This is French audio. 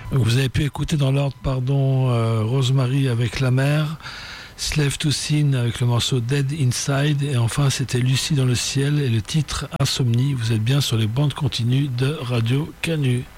Vous avez pu écouter dans l'ordre, Rosemary avec La Mer, Slave to Sin avec le morceau Dead Inside, et enfin c'était Lucie dans le ciel et le titre Insomnie. Vous êtes bien sur les bandes continues de Radio Canu.